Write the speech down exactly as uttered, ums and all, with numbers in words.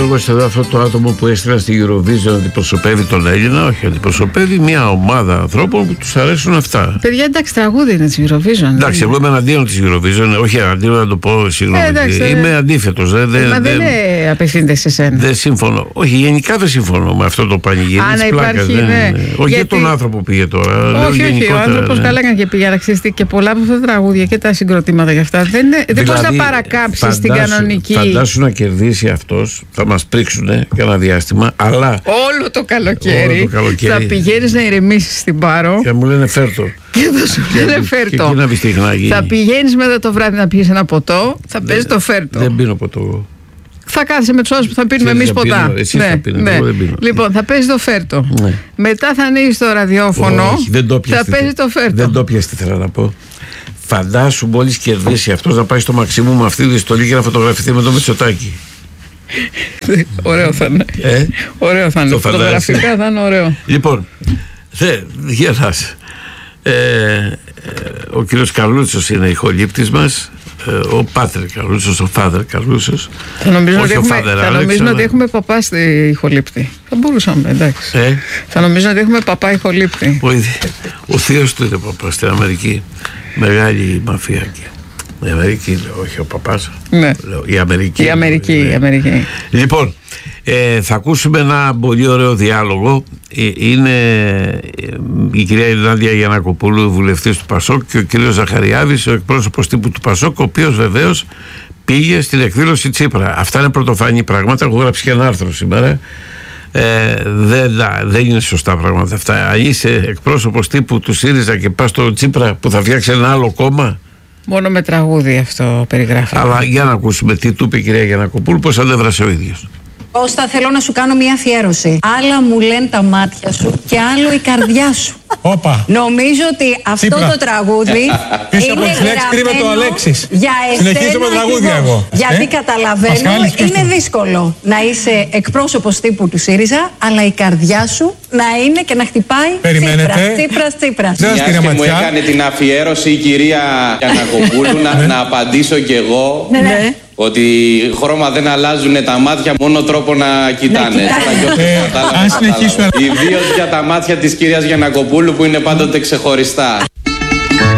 Γιώργο, εδώ αυτό το άτομο που έστειλα στη Eurovision αντιπροσωπεύει τον Έλληνα? Όχι, αντιπροσωπεύει μια ομάδα ανθρώπων που τους αρέσουν αυτά. Παιδιά, εντάξει, τραγούδι είναι της Eurovision. Εντάξει, εγώ είμαι εναντίον της Eurovision. Όχι, εναντίον να το πω, συγγνώμη. Ε, εντάξει, είμαι ε, αντίθετος. Ε, δε, μα δεν δε, απευθύνεται σε σένα. Δεν συμφωνώ. Όχι, γενικά δεν συμφωνώ με αυτό το πανηγύρι. Αν υπάρχει, ναι. ναι. Όχι για τον άνθρωπο πήγε τώρα. Όχι, όχι, ο άνθρωπος ναι. καλά έκανε και πήγε. Αλλά και πολλά από αυτά τα τραγούδια και τα συγκροτήματα για αυτά δεν, δηλαδή, δεν μπορεί να παρακάψει την κανονική. Φαντάσου να κερδίσει αυτός, θα μας πρίξουν για ένα διάστημα, αλλά. Όλο το καλοκαίρι, όλο το καλοκαίρι θα πηγαίνεις να ηρεμήσεις στην Πάρο. Και μου λένε φέρτο. Και θα σου λένε φέρτο. Θα πηγαίνεις μετά το βράδυ να πιεις ένα ποτό, θα ναι, παίζει το φέρτο. Δεν πίνω ποτό. Θα κάθεσαι με τους άλλους που θα πίνουμε εμείς ποτά. Εσύ ναι, θα πίνω, ναι. Εγώ δεν πίνω. Λοιπόν, θα παίζει το φέρτο. Ναι. Μετά θα ανοίγεις το ραδιόφωνο. Όχι, δεν το θα παίζει το φέρτο. Δεν το πιες τι θέλω να πω. Φαντάσου μόλις κερδίσει αυτός να πάει στο Μαξίμου με αυτή τη στολή και να φωτογραφηθεί με το Μητσοτάκη. Ωραίο θα είναι. Ε? Ωραίο θα είναι. Φωτογραφικά θα είναι ωραίο. Λοιπόν, θε, γελάς. Ε, ε, ο κύριος Καρλούτσος είναι ηχολήπτης μας. Ο Πάτερ Καρλούσος, ο Φάδερ Καρλούσος. Θα νομίζουν ότι, έχουμε, θα νομίζουν ότι έχουμε παπά στη ηχολήπτη. Θα μπορούσαμε, εντάξει. Ε? Θα νομίζουν ότι έχουμε παπά ηχολήπτη. Ο, ο θείος του είναι παπά στην Αμερική. Μεγάλη μαφία. Η Αμερική, όχι ο παπάς. Ναι. Η Αμερική. Η Αμερική, ναι. η Αμερική. Λοιπόν, ε, θα ακούσουμε ένα πολύ ωραίο διάλογο. Ε, είναι η κυρία Νάντια Γιαννακοπούλου, βουλευτής του Πασόκ, και ο κύριος Ζαχαριάδης, ο εκπρόσωπος τύπου του Πασόκ, ο οποίος βεβαίως πήγε στην εκδήλωση Τσίπρα. Αυτά είναι πρωτοφανή πράγματα. Έχω γράψει και ένα άρθρο σήμερα. Ε, δεν, δεν είναι σωστά πράγματα αυτά. Αν είσαι εκπρόσωπος τύπου του ΣΥΡΙΖΑ και πας στο Τσίπρα που θα φτιάξει ένα άλλο κόμμα. Μόνο με τραγούδι αυτό περιγράφει. Αλλά για να ακούσουμε τι του είπε η κυρία Γιαννακοπούλου, πώς αντέδρασε ο ίδιος. Κώστα, θέλω να σου κάνω μια αφιέρωση. Άλλα μου λένε τα μάτια σου και άλλο η καρδιά σου. Όπα. Νομίζω ότι αυτό Τσίπρα. Το τραγούδι πίσω από τις λέξεις κρύβεται ο Αλέξης. Για συνεχίζω με τραγούδια εγώ. Γιατί ε? καταλαβαίνω, είναι δύσκολο να είσαι εκπρόσωπος τύπου του ΣΥΡΙΖΑ, αλλά η καρδιά σου να είναι και να χτυπάει Τσίπρας, Τσίπρας, Τσίπρας. Μιας και μου έκανε την αφιέρωση η κυρία Γιαννακοπούλου, να, να απαντήσω κι εγώ. Ναι, ναι. Ότι χρώμα δεν αλλάζουν τα μάτια, μόνο τρόπο να κοιτάνε. Αν συνεχίσουμε. Ιδίως για τα μάτια της κυρίας Γιαννακοπούλου που είναι πάντοτε ξεχωριστά.